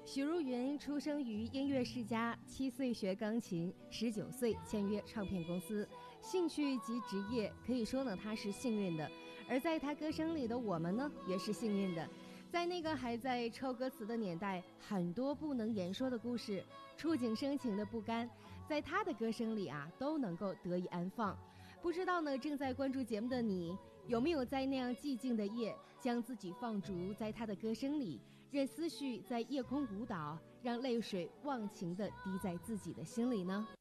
许茹芸出生于音乐世家，7岁学钢琴，19岁签约唱片公司。兴趣及职业可以说呢，她是幸运的。而在她歌声里的我们呢，也是幸运的。在那个还在抄歌词的年代，很多不能言说的故事，触景生情的不甘，在她的歌声里啊，都能够得以安放。不知道呢，正在关注节目的你，有没有在那样寂静的夜，将自己放逐在她的歌声里，任思绪在夜空舞蹈，让泪水忘情地滴在自己的心里呢？